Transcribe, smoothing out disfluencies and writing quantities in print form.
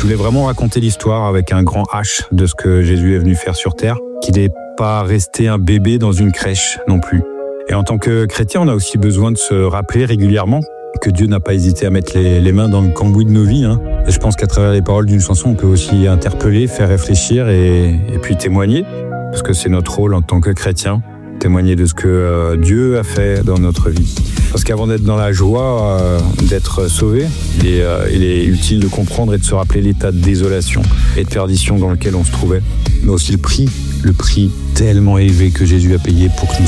voulais vraiment raconter l'histoire avec un grand H de ce que Jésus est venu faire sur terre, qu'il n'est pas resté un bébé dans une crèche non plus. Et en tant que chrétien, on a aussi besoin de se rappeler régulièrement que Dieu n'a pas hésité à mettre les mains dans le cambouis de nos vies. Et je pense qu'à travers les paroles d'une chanson, on peut aussi interpeller, faire réfléchir et puis témoigner, parce que c'est notre rôle en tant que chrétien, témoigner de ce que Dieu a fait dans notre vie. Parce qu'avant d'être dans la joie, d'être sauvé, il est utile de comprendre et de se rappeler l'état de désolation et de perdition dans lequel on se trouvait, mais aussi le prix tellement élevé que Jésus a payé pour que nous